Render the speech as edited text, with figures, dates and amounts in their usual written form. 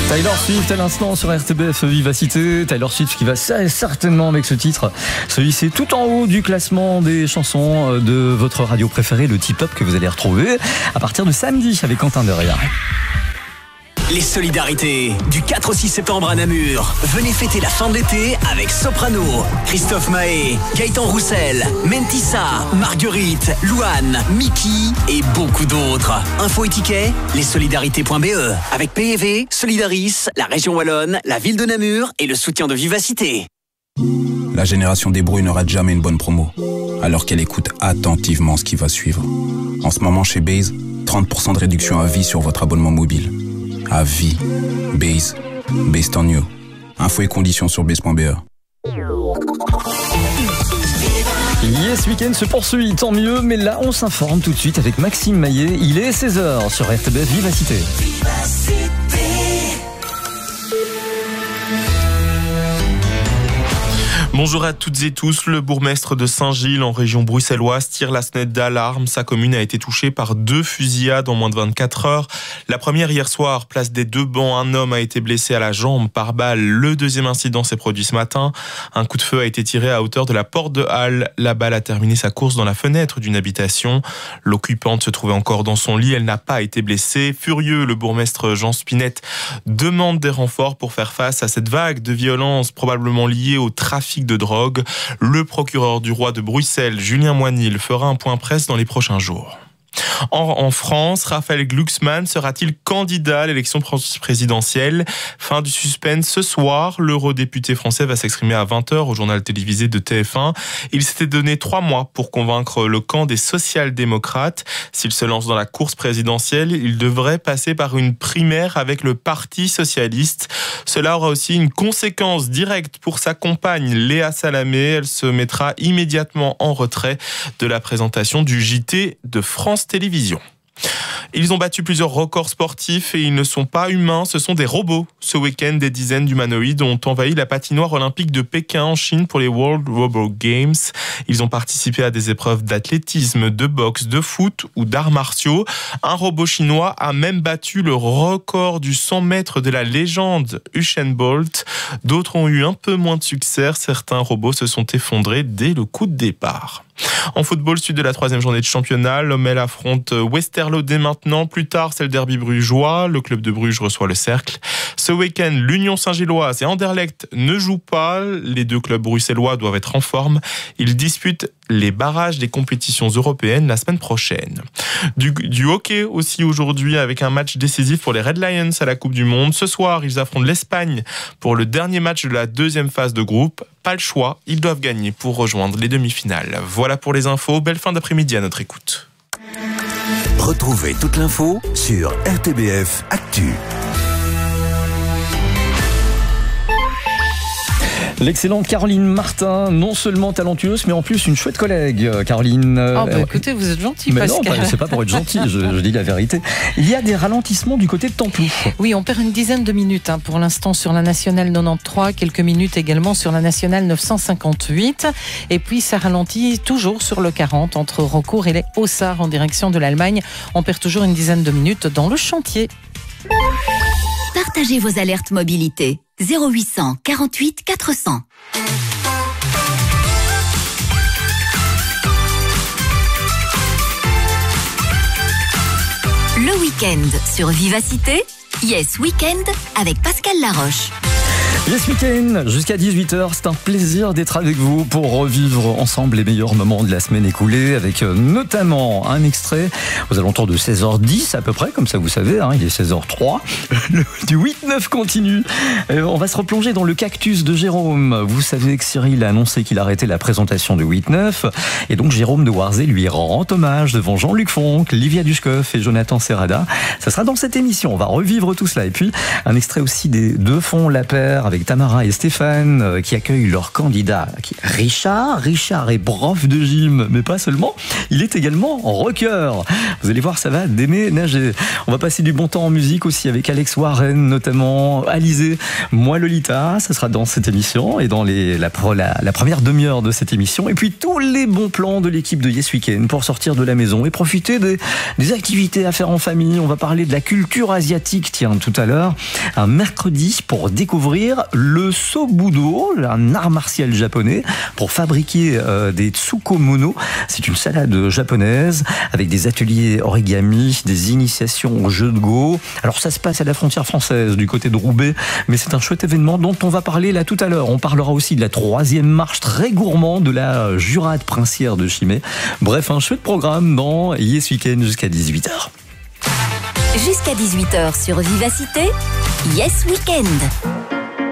Taylor Swift à l'instant sur RTBF Vivacité. Taylor Swift qui va certainement avec ce titre se hisser tout en haut du classement des chansons de votre radio préférée, le Tip Top, que vous allez retrouver à partir de samedi avec Quentin Deria. Les solidarités du 4 au 6 septembre à Namur. Venez fêter la fin de l'été avec Soprano, Christophe Mahé, Gaëtan Roussel, Mentissa, Marguerite, Louane, Mickey et beaucoup d'autres. Infos et tickets, lessolidarités.be. Avec PEV, Solidaris, la région Wallonne, la ville de Namur et le soutien de Vivacité. La génération des bruits ne rate jamais une bonne promo, alors qu'elle écoute attentivement ce qui va suivre. En ce moment chez Base, 30% de réduction à vie sur votre abonnement mobile. À vie. Base. Based on you. Infos et conditions sur base.be. Yes Weekend se poursuit, tant mieux, mais là on s'informe tout de suite avec Maxime Maillet. Il est 16h sur RTBF Vivacité. Bonjour à toutes et tous. Le bourgmestre de Saint-Gilles, en région bruxelloise, tire la sonnette d'alarme. Sa commune a été touchée par 2 fusillades en moins de 24 heures. La première hier soir, place des Deux Bancs. Un homme a été blessé à la jambe par balle. Le deuxième incident s'est produit ce matin. Un coup de feu a été tiré à hauteur de la porte de Halle. La balle a terminé sa course dans la fenêtre d'une habitation. L'occupante se trouvait encore dans son lit. Elle n'a pas été blessée. Furieux, le bourgmestre Jean Spinette demande des renforts pour faire face à cette vague de violence probablement liée au trafic de drogue. Le procureur du roi de Bruxelles, Julien Moinil, fera un point presse dans les prochains jours. En France, Raphaël Glucksmann sera-t-il candidat à l'élection présidentielle ? Fin du suspense ce soir. L'eurodéputé français va s'exprimer à 20h au journal télévisé de TF1. Il s'était donné 3 mois pour convaincre le camp des social-démocrates. S'il se lance dans la course présidentielle, il devrait passer par une primaire avec le Parti socialiste. Cela aura aussi une conséquence directe pour sa compagne Léa Salamé. Elle se mettra immédiatement en retrait de la présentation du JT de France Télévisions. Ils ont battu plusieurs records sportifs et ils ne sont pas humains, ce sont des robots. Ce week-end, des dizaines d'humanoïdes ont envahi la patinoire olympique de Pékin en Chine pour les World Robot Games. Ils ont participé à des épreuves d'athlétisme, de boxe, de foot ou d'arts martiaux. Un robot chinois a même battu le record du 100 mètres de la légende Usain Bolt. D'autres ont eu un peu moins de succès. Certains robots se sont effondrés dès le coup de départ. En football, suite de la 3e journée de championnat, Lommel affronte Westerlo dès maintenant. Plus tard, c'est le derby brugeois. Le club de Bruges reçoit le Cercle. Ce week-end, l'Union Saint-Gilloise et Anderlecht ne jouent pas. Les 2 clubs bruxellois doivent être en forme. Ils disputent les barrages des compétitions européennes la semaine prochaine. Du hockey aussi aujourd'hui avec un match décisif pour les Red Lions à la Coupe du Monde. Ce soir, ils affrontent l'Espagne pour le dernier match de la 2e phase de groupe. Pas le choix, ils doivent gagner pour rejoindre les demi-finales. Voilà pour les infos. Belle fin d'après-midi à notre écoute. Retrouvez toute l'info sur RTBF Actu. L'excellente Caroline Martin, non seulement talentueuse, mais en plus une chouette collègue, Caroline. Écoutez, vous êtes gentil, mais Pascal. Non, c'est pas pour être gentil, je dis la vérité. Il y a des ralentissements du côté de Templou. Oui, on perd une dizaine de minutes pour l'instant sur la nationale 93, quelques minutes également sur la nationale 958. Et puis ça ralentit toujours sur le 40 entre Raucourt et les Haussards en direction de l'Allemagne. On perd toujours une dizaine de minutes dans le chantier. Partagez vos alertes mobilité. 0800 48 400. Le week-end sur Vivacité. Yes Weekend avec Pascal Laroche. Yes Weekend, jusqu'à 18h, c'est un plaisir d'être avec vous pour revivre ensemble les meilleurs moments de la semaine écoulée avec notamment un extrait aux alentours de 16h10 à peu près, comme ça vous savez, il est 16h03, du 8-9 continue. On va se replonger dans le cactus de Jérôme. Vous savez que Cyril a annoncé qu'il arrêtait la présentation de 8-9 et donc Jérôme de Warzé lui rend hommage devant Jean-Luc Fonck, Livia Dushkoff et Jonathan Serrada. Ça sera dans cette émission, on va revivre tout cela et puis un extrait aussi des Deux Fonds l'appel Auxerre avec Tamara et Stéphane qui accueillent leur candidat Richard. Richard est prof de gym, mais pas seulement, il est également rocker. Vous allez voir, ça va déménager. On va passer du bon temps en musique aussi avec Alex Warren, notamment Alizé, Moi Lolita, ça sera dans cette émission et dans la première demi-heure de cette émission. Et puis tous les bons plans de l'équipe de Yes Weekend pour sortir de la maison et profiter des activités à faire en famille. On va parler de la culture asiatique, tiens, tout à l'heure. Un mercredi pour découvrir le Sobudo, un art martial japonais, pour fabriquer des tsukomono. C'est une salade japonaise avec des ateliers origami, des initiations au jeu de Go. Alors ça se passe à la frontière française, du côté de Roubaix, mais c'est un chouette événement dont on va parler là tout à l'heure. On parlera aussi de la 3e marche très gourmand de la Jurade princière de Chimay. Bref, un chouette programme dans Yes Weekend jusqu'à 18h. Jusqu'à 18h sur Vivacité, Yes Weekend.